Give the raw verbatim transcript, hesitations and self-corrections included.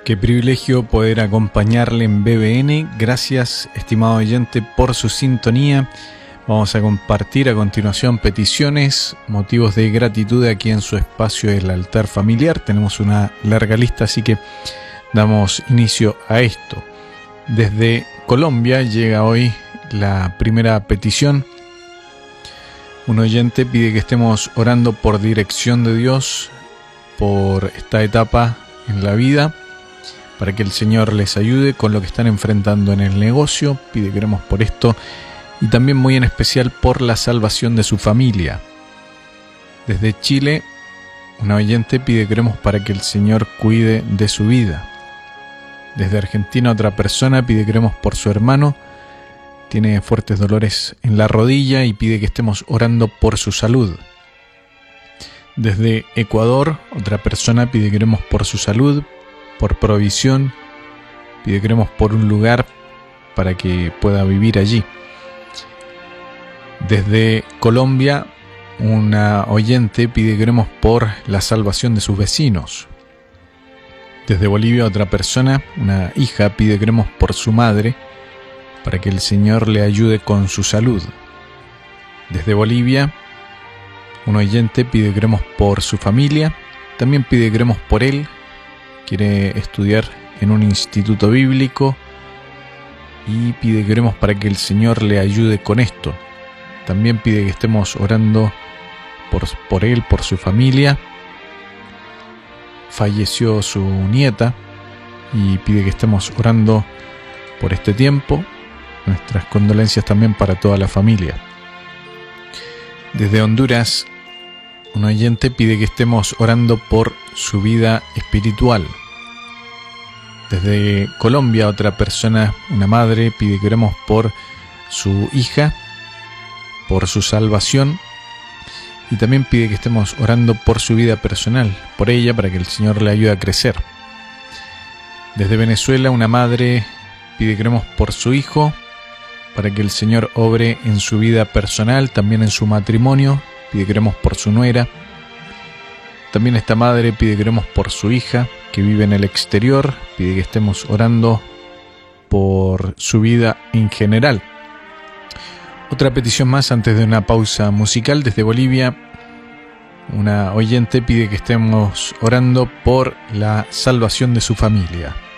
Qué privilegio poder acompañarle en B B N. Gracias, estimado oyente, por su sintonía. Vamos a compartir a continuación peticiones, motivos de gratitud aquí en su espacio El Altar Familiar. Tenemos una larga lista, así que damos inicio a esto. Desde Colombia llega hoy la primera petición. Un oyente pide que estemos orando por dirección de Dios por esta etapa en la vida, para que el Señor les ayude con lo que están enfrentando en el negocio. Pide que oremos por esto y también muy en especial por la salvación de su familia. Desde Chile, un oyente pide que oremos para que el Señor cuide de su vida. Desde Argentina, otra persona pide que oremos por su hermano. Tiene fuertes dolores en la rodilla y pide que estemos orando por su salud. Desde Ecuador, otra persona pide que oremos por su salud, por provisión, pide que oremos por un lugar para que pueda vivir allí. Desde Colombia, una oyente pide que oremos por la salvación de sus vecinos. Desde Bolivia, otra persona, una hija, pide que oremos por su madre, para que el Señor le ayude con su salud. Desde Bolivia, un oyente pide que oremos por su familia, también pide que oremos por él. Quiere estudiar en un instituto bíblico y pide que oremos para que el Señor le ayude con esto. También pide que estemos orando por, por él, por su familia. Falleció su nieta y pide que estemos orando por este tiempo. Nuestras condolencias también para toda la familia. Desde Honduras, un oyente pide que estemos orando por su vida espiritual. Desde Colombia, otra persona, una madre, pide que oremos por su hija, por su salvación, y también pide que estemos orando por su vida personal, por ella, para que el Señor le ayude a crecer. Desde Venezuela, una madre pide que oremos por su hijo, para que el Señor obre en su vida personal, también en su matrimonio. Pide que oremos por su nuera. También esta madre pide que oremos por su hija, que vive en el exterior. Pide que estemos orando por su vida en general. Otra petición más antes de una pausa musical. Desde Bolivia, una oyente pide que estemos orando por la salvación de su familia.